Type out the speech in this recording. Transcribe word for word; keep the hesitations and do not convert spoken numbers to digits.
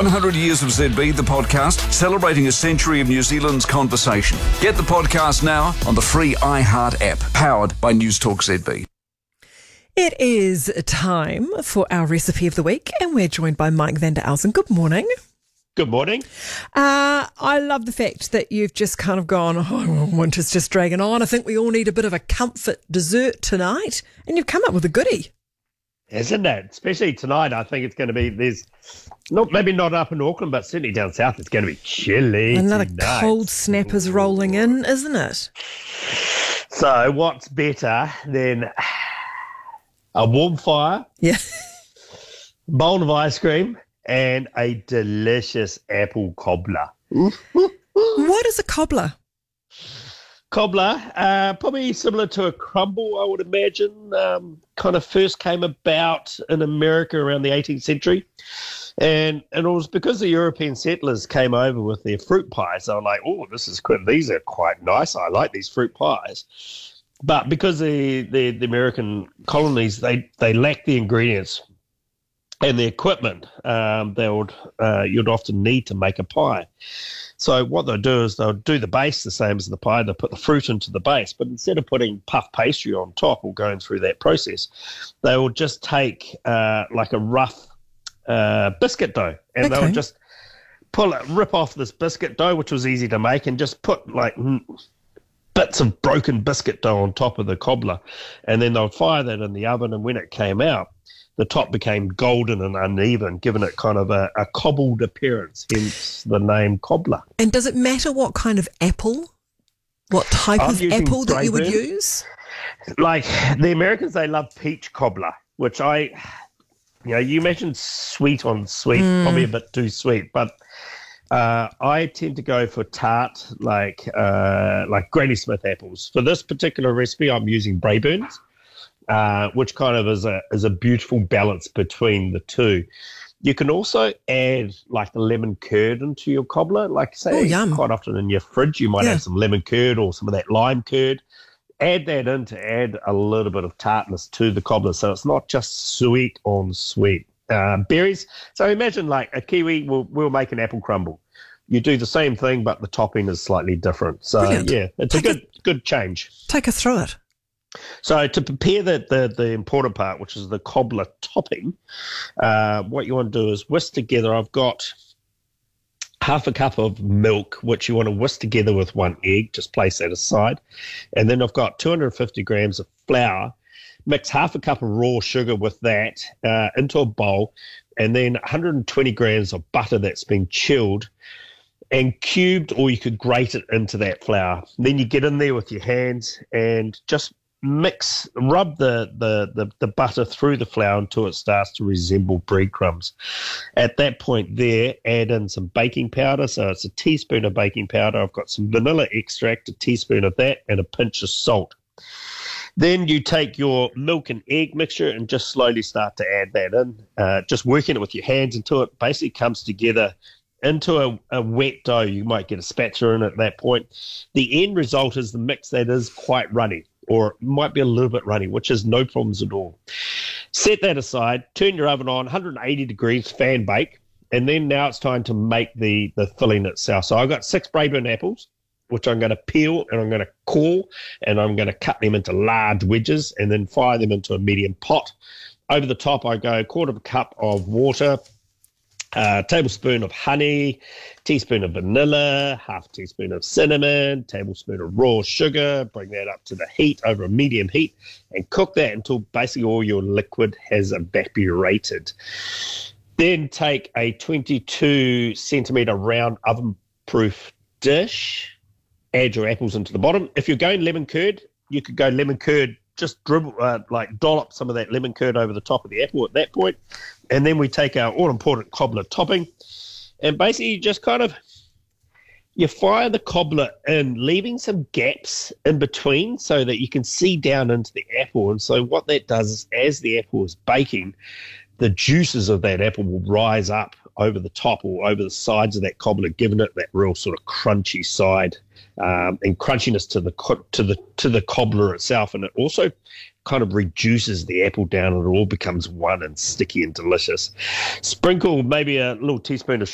one hundred Years of Z B, the podcast, celebrating a century of New Zealand's conversation. Get the podcast now on the free iHeart app, powered by News Talk Z B. It is time for our recipe of the week, and we're joined by Mike van der Elsen. Good morning. Good morning. Uh, I love the fact that you've just kind of gone, oh, winter's just dragging on. I think we all need a bit of a comfort dessert tonight, and you've come up with a goodie. Isn't it? Especially tonight, I think it's going to be, there's, not maybe not up in Auckland, but certainly down south, it's going to be chilly Another tonight. cold snap is rolling in, isn't it? So what's better than a warm fire, Yeah. bowl of ice cream, and a delicious apple cobbler? What is a cobbler? Cobbler, uh, probably similar to a crumble, I would imagine. Um, kind of first came about in America around the eighteenth century. And, and it was because the European settlers came over with their fruit pies. They were like, oh, this is good. These are quite nice. I like these fruit pies. But because the, the, the American colonies, they, they lacked the ingredients and the equipment um, they would uh, you'd often need to make a pie. So what they'll do is they'll do the base the same as the pie. They'll put the fruit into the base, but instead of putting puff pastry on top or going through that process, they will just take uh, like a rough uh, biscuit dough, and Okay. they'll just pull it, rip off this biscuit dough, which was easy to make, and just put like bits of broken biscuit dough on top of the cobbler, and then they'll fire that in the oven. And when it came out, the top became golden and uneven, giving it kind of a, a cobbled appearance, hence the name cobbler. And does it matter what kind of apple, what type I'm of using apple that you would Braeburn. use? Like the Americans, they love peach cobbler, which I, you know, you mentioned sweet on sweet, Mm. probably a bit too sweet, but uh, I tend to go for tart, like uh, like Granny Smith apples. For this particular recipe, I'm using Braeburns. Uh, which kind of is a is a beautiful balance between the two. You can also add like the lemon curd into your cobbler. Like say, Oh, yum. quite often in your fridge, you might Yeah. have some lemon curd or some of that lime curd. Add that in to add a little bit of tartness to the cobbler, so it's not just sweet on sweet. Uh, berries. So imagine like a kiwi will will make an apple crumble. You do the same thing, but the topping is slightly different. So Brilliant. yeah, it's Take a good good change. Take us through it. So to prepare the, the, the important part, which is the cobbler topping, uh, what you want to do is whisk together. I've got half a cup of milk, which you want to whisk together with one egg. Just place that aside. And then I've got two hundred fifty grams of flour. Mix half a cup of raw sugar with that uh, into a bowl, and then one hundred twenty grams of butter that's been chilled and cubed, or you could grate it into that flour. Then you get in there with your hands and just mix, rub the, the, the, the butter through the flour until it starts to resemble breadcrumbs. At that point there, add in some baking powder. So it's a teaspoon of baking powder. I've got some vanilla extract, a teaspoon of that, and a pinch of salt. Then you take your milk and egg mixture and just slowly start to add that in, uh, just working it with your hands until it basically comes together into a, a wet dough. You might get a spatula in at that point. The end result is the mix that is quite runny, or it might be a little bit runny, which is no problems at all. Set that aside, turn your oven on, one hundred eighty degrees, fan bake, and then now it's time to make the, the filling itself. So I've got six Braeburn apples, which I'm going to peel and I'm going to core, and I'm going to cut them into large wedges and then fire them into a medium pot. Over the top, I go a quarter of a cup of water, a tablespoon of honey, teaspoon of vanilla, half a teaspoon of cinnamon, tablespoon of raw sugar. Bring that up to the heat over a medium heat and cook that until basically all your liquid has evaporated. Then take a twenty-two centimetre round oven-proof dish, add your apples into the bottom. If you're going lemon curd, you could go lemon curd, just dribble, uh, like dollop some of that lemon curd over the top of the apple at that point. And then we take our all-important cobbler topping, and basically just kind of, you fire the cobbler in, leaving some gaps in between so that you can see down into the apple. And so what that does is, as the apple is baking, the juices of that apple will rise up over the top or over the sides of that cobbler, giving it that real sort of crunchy side um, and crunchiness to the co- to the to the cobbler itself. And it also kind of reduces the apple down, and it all becomes one and sticky and delicious. Sprinkle maybe a little teaspoon of